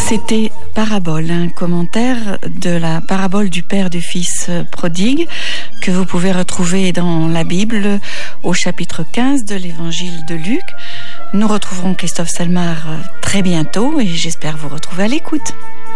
C'était Parabole, un commentaire de la parabole du Père du Fils prodigue que vous pouvez retrouver dans la Bible au chapitre 15 de l'évangile de Luc. Nous retrouverons Christophe Salmar très bientôt et j'espère vous retrouver à l'écoute.